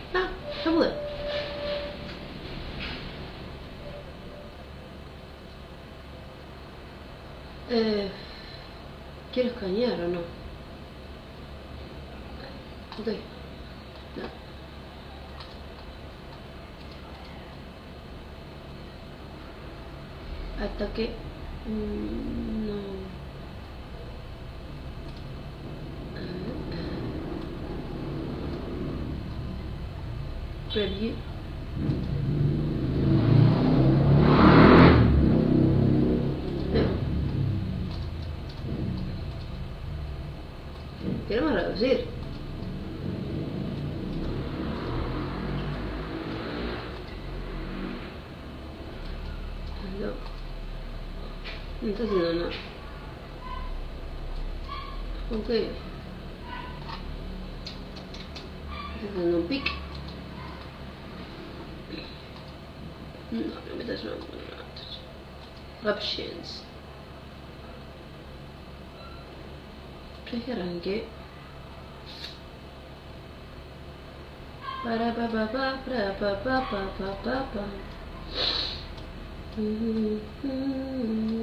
Ah, ya pude. ¿Quiero escanear o no? Ok. No. Ataque. No. Preview. Queremos reducir. No. No está haciendo nada. Ok. Está haciendo un pick. No, no me estás haciendo nada. Options. ¿Crees que arranqué? Para pa pa pa para pa pa pa pa pa pa.